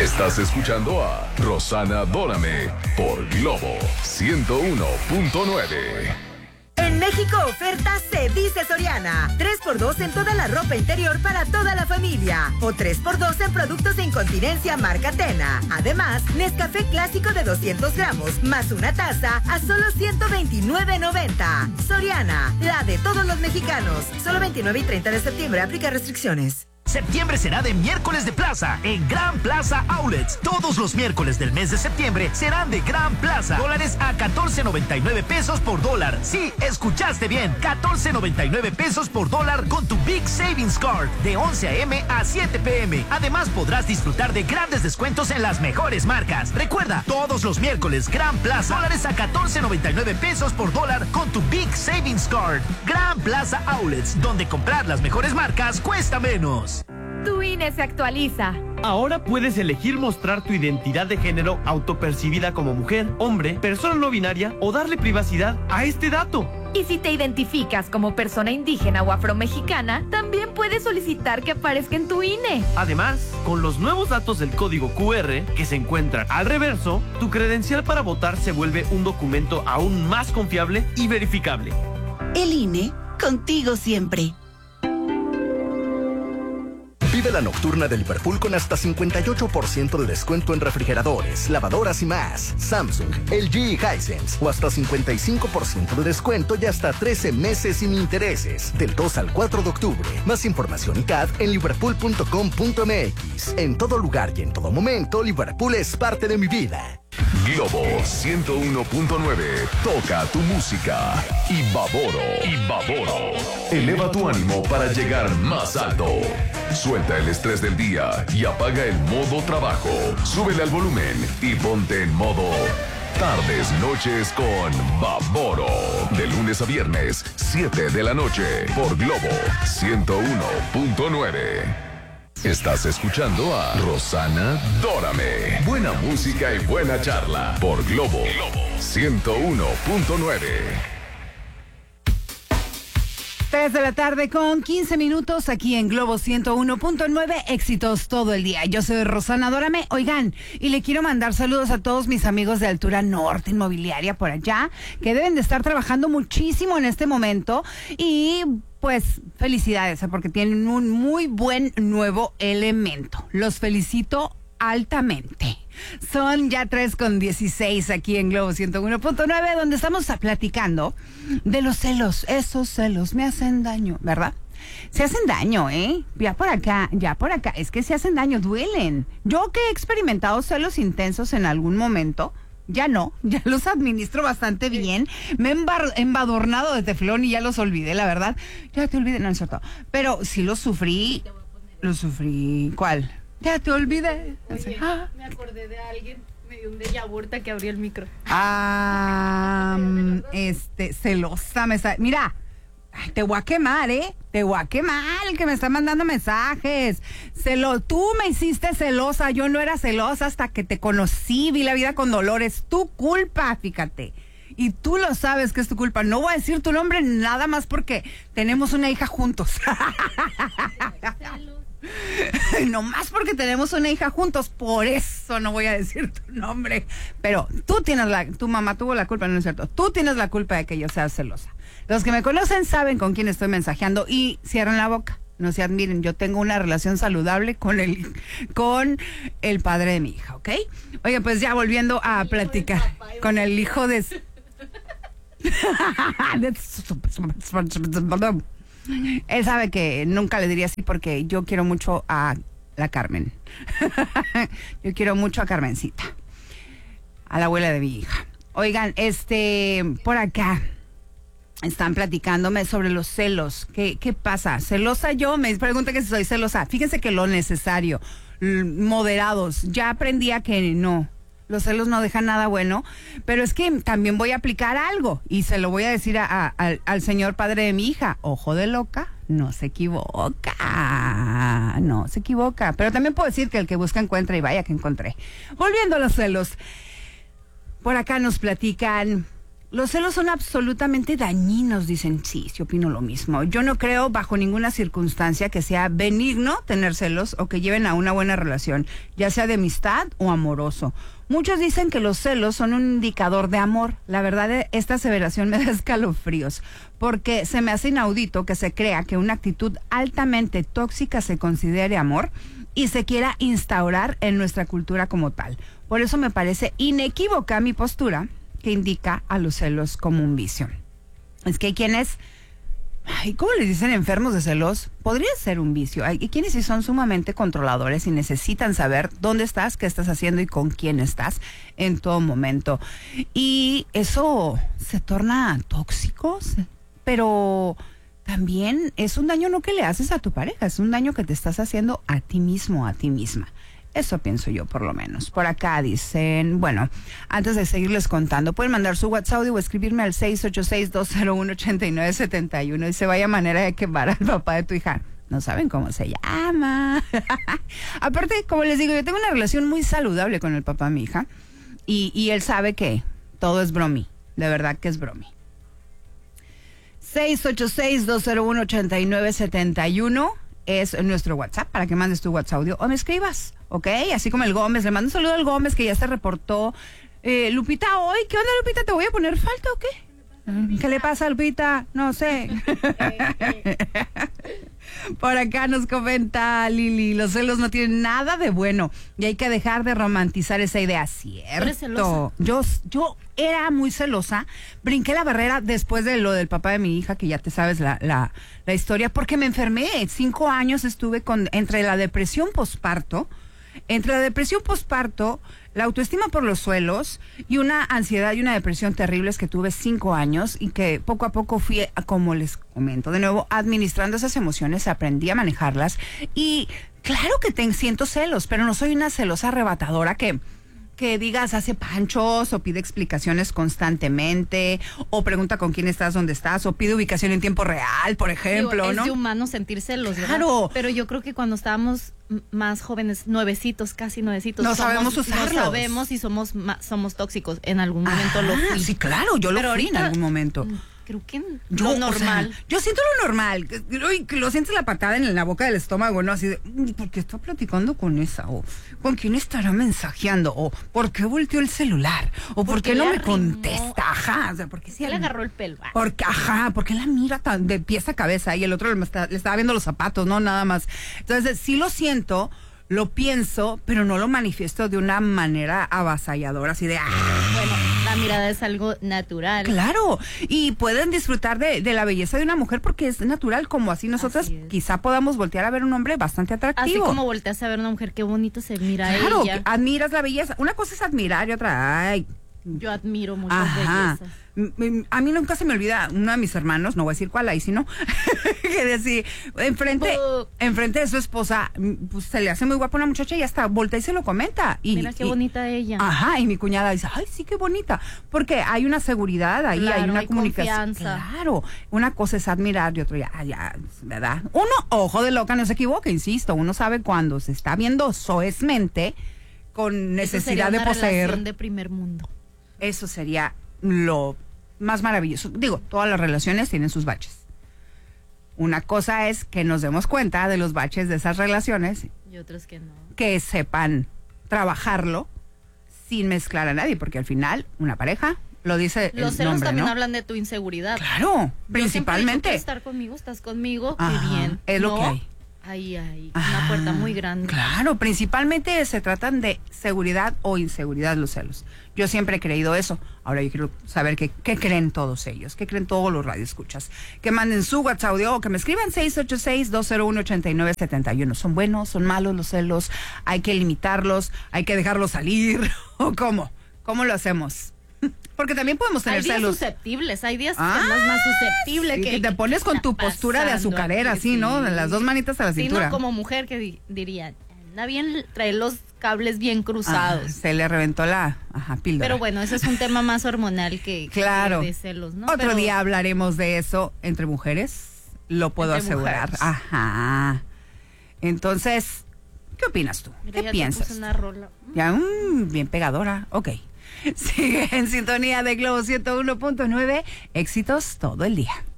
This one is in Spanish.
Estás escuchando a Rosana Dórame por Globo 101.9. En México, oferta se dice Soriana. 3x2 en toda la ropa interior para toda la familia. O 3x2 en productos de incontinencia marca Tena. Además, Nescafé clásico de 200 gramos más una taza a solo $129.90. Soriana, la de todos los mexicanos. Solo 29 y 30 de septiembre. Aplica restricciones. Septiembre será de miércoles de plaza en Gran Plaza Outlets. Todos los miércoles del mes de septiembre serán de Gran Plaza. Dólares a 14.99 pesos por dólar. Sí, escuchaste bien. 14.99 pesos por dólar con tu Big Savings Card de 11 a.m. a 7 p.m. Además podrás disfrutar de grandes descuentos en las mejores marcas. Recuerda, todos los miércoles Gran Plaza. Dólares a 14.99 pesos por dólar con tu Big Savings Card. Gran Plaza Outlets, donde comprar las mejores marcas cuesta menos. Tu INE se actualiza. Ahora puedes elegir mostrar tu identidad de género autopercibida como mujer, hombre, persona no binaria o darle privacidad a este dato. Y si te identificas como persona indígena o afromexicana, también puedes solicitar que aparezca en tu INE. Además, con los nuevos datos del código QR que se encuentran al reverso, tu credencial para votar se vuelve un documento aún más confiable y verificable. El INE, contigo siempre. Vive la nocturna de Liverpool con hasta 58% de descuento en refrigeradores, lavadoras y más. Samsung, LG y Hisense. O hasta 55% de descuento y hasta 13 meses sin intereses. Del 2 al 4 de octubre. Más información y CAD en liverpool.com.mx. En todo lugar y en todo momento, Liverpool es parte de mi vida. Globo 101.9. Toca tu música. Y Baboro. Eleva tu ánimo para llegar más alto. Suelta el estrés del día y apaga el modo trabajo. Súbele al volumen y ponte en modo tardes, noches con Baboro. De lunes a viernes, 7 de la noche. Por Globo 101.9. Estás escuchando a Rosana Dórame. Buena música y buena charla. Por Globo 101.9. 3 de la tarde con 15 minutos aquí en Globo 101.9, éxitos todo el día. Yo soy Rosana Dórame. Oigan, y le quiero mandar saludos a todos mis amigos de Altura Norte Inmobiliaria por allá, que deben de estar trabajando muchísimo en este momento y pues felicidades, porque tienen un muy buen nuevo elemento. Los felicito altamente. Son ya 3:16 aquí en Globo 101.9, donde estamos platicando de los celos. Esos celos me hacen daño, ¿verdad? Se hacen daño, ¿eh? Ya por acá. Es que se hacen daño, duelen. Yo que he experimentado celos intensos en algún momento, ya no, ya los administro bastante bien. Me he embadurnado de teflón y ya los olvidé, la verdad. Ya te olvidé, no es cierto. Pero sí los sufrí. ¿Cuál? Ya te olvidé. Oye, me acordé de alguien, me dio un déjà vu que abrió el micro. Celosa me está. Mira, te voy a quemar, te voy a quemar el que me está mandando mensajes. Tú me hiciste celosa, yo no era celosa hasta que te conocí, vi la vida con dolor, es tu culpa, fíjate. Y tú lo sabes que es tu culpa. No voy a decir tu nombre nada más porque tenemos una hija juntos. No más porque tenemos una hija juntos, por eso no voy a decir tu nombre. Pero tu mamá tuvo la culpa, no es cierto. Tú tienes la culpa de que yo sea celosa. Los que me conocen saben con quién estoy mensajeando y cierran la boca. No se admiren, yo tengo una relación saludable con el padre de mi hija, ¿ok? Oye, pues ya volviendo a platicar con el hijo de... Él sabe que nunca le diría así porque yo quiero mucho a la Carmen. Yo quiero mucho a Carmencita, a la abuela de mi hija. Oigan, por acá están platicándome sobre los celos. ¿Qué pasa? ¿Celosa yo? Me pregunta que si soy celosa. Fíjense que lo necesario, moderados. Ya aprendí a que no. Los celos no dejan nada bueno, pero es que también voy a aplicar algo y se lo voy a decir al señor padre de mi hija. Ojo de loca, no se equivoca, pero también puedo decir que el que busca encuentra y vaya que encontré. Volviendo a los celos, por acá nos platican Los celos son absolutamente dañinos, dicen. Sí, opino lo mismo. Yo no creo bajo ninguna circunstancia que sea benigno tener celos o que lleven a una buena relación, ya sea de amistad o amoroso. Muchos dicen que los celos son un indicador de amor. La verdad, esta aseveración me da escalofríos, porque se me hace inaudito que se crea que una actitud altamente tóxica se considere amor y se quiera instaurar en nuestra cultura como tal. Por eso me parece inequívoca mi postura, que indica a los celos como un vicio. Es que hay quienes, ¿cómo les dicen? Enfermos de celos. Podría ser un vicio. Hay quienes sí son sumamente controladores y necesitan saber dónde estás, qué estás haciendo y con quién estás en todo momento. Y eso se torna tóxico, pero también es un daño no que le haces a tu pareja, es un daño que te estás haciendo a ti mismo, a ti misma. Eso pienso yo, por lo menos. Por acá dicen, bueno, antes de seguirles contando, pueden mandar su WhatsApp o escribirme al 686-201-8971. Dice, vaya manera de quemar al papá de tu hija. No saben cómo se llama. Aparte, como les digo, yo tengo una relación muy saludable con el papá de mi hija. Y él sabe que todo es bromi. De verdad que es bromi. 686-201-8971 es nuestro WhatsApp para que mandes tu WhatsApp audio o me escribas, ¿ok? Así como el Gómez, le mando un saludo al Gómez que ya se reportó. Lupita, hoy, ¿qué onda, Lupita? ¿Te voy a poner falta o qué? ¿Qué le pasa, Lupita? No sé. Por acá nos comenta Lili, los celos no tienen nada de bueno y hay que dejar de romantizar esa idea. Cierto. Yo era muy celosa, brinqué la barrera después de lo del papá de mi hija, que ya te sabes la historia, porque me enfermé. 5 años estuve entre la depresión posparto, la autoestima por los suelos y una ansiedad y una depresión terribles que tuve 5 años y que poco a poco fui, como les comento, de nuevo, administrando esas emociones, aprendí a manejarlas y claro que siento celos, pero no soy una celosa arrebatadora que digas hace panchos o pide explicaciones constantemente o pregunta con quién estás, dónde estás o pide ubicación en tiempo real, por ejemplo, es ¿no? de humano sentir celos, ¿verdad? Claro. Pero yo creo que cuando estábamos más jóvenes, casi nuevecitos, no sabemos usarlos. No sabemos y somos tóxicos. En algún momento lo fui. Sí, claro, yo lo fui ahorita, en algún momento. Creo que lo normal. O sea, yo siento lo normal. Que lo sientes la patada en la boca del estómago, ¿no? Así de, ¿por qué está platicando con esa? O ¿con quién estará mensajeando? O ¿por qué volteó el celular? O ¿por qué no me contesta? Ajá. O sea, ¿por qué sí le agarró el pelo? ¿Por qué la mira tan de pies a cabeza? Y el otro le estaba viendo los zapatos, ¿no? Nada más. Entonces, sí lo siento, lo pienso, pero no lo manifiesto de una manera avasalladora, así de... Bueno, la mirada es algo natural. Claro, y pueden disfrutar de la belleza de una mujer porque es natural, como así nosotras quizá podamos voltear a ver un hombre bastante atractivo. Así como volteas a ver una mujer, qué bonito se mira ella. Claro, admiras la belleza. Una cosa es admirar y otra, yo admiro muchas bellezas. A mí nunca se me olvida uno de mis hermanos, no voy a decir cuál, ahí sí no, que decía, enfrente de su esposa, pues se le hace muy guapa una muchacha y hasta voltea y se lo comenta. Mira qué bonita ella. Ajá, y mi cuñada dice, ay, sí, qué bonita, porque hay una seguridad ahí, claro, hay una comunicación. Claro, una cosa es admirar y otra ya, ¿verdad? Uno, ojo de loca, no se equivoca, insisto, uno sabe cuando se está viendo soezmente con necesidad de poseer. Relación de primer mundo. Eso sería lo más maravilloso. Digo, todas las relaciones tienen sus baches. Una cosa es que nos demos cuenta de los baches de esas relaciones. Y otros que no. Que sepan trabajarlo sin mezclar a nadie, porque al final, una pareja, lo dice el nombre, los celos también ¿no? hablan de tu inseguridad. Claro, principalmente. Yo estar conmigo, estás conmigo, Ajá, qué bien. es lo que hay. Ahí hay una puerta muy grande. Claro, principalmente se tratan de seguridad o inseguridad los celos. Yo siempre he creído eso. Ahora yo quiero saber qué creen todos ellos, qué creen todos los radioescuchas. Que manden su WhatsApp audio o que me escriban 686-201-8971. ¿Son buenos, son malos los celos? ¿Hay que limitarlos? ¿Hay que dejarlos salir? ¿O cómo? ¿Cómo lo hacemos? Porque también podemos tener celos. Hay días susceptibles, hay días que andas más susceptible. Sí, que te pones con tu postura de azucarera, aquí, así, ¿no? Las dos manitas a la cintura. Sí, no, como mujer que dirían, anda bien, trae los cables bien cruzados. Se le reventó la píldora. Pero bueno, eso es un tema más hormonal que de celos, ¿no? Otro día hablaremos de eso entre mujeres, lo puedo asegurar. Mujeres. Ajá. Entonces, ¿qué opinas tú? Mira, ¿Qué piensas? Una rola. Ya, bien pegadora. Ok. Sigue en sintonía de Globo 101.9. Éxitos todo el día.